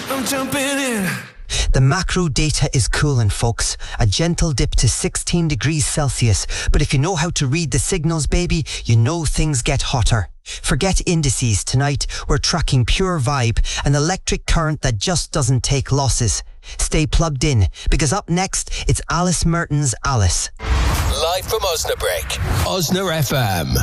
I'm jumping in. The macro data is cooling, folks. A gentle dip to 16 degrees Celsius. But if you know how to read the signals, baby, you know things get hotter. Forget indices tonight. We're tracking pure vibe, an electric current that just doesn't take losses. Stay plugged in, because up next, it's Alice Merton's Alice. Live from Osnabrück, Osna FM.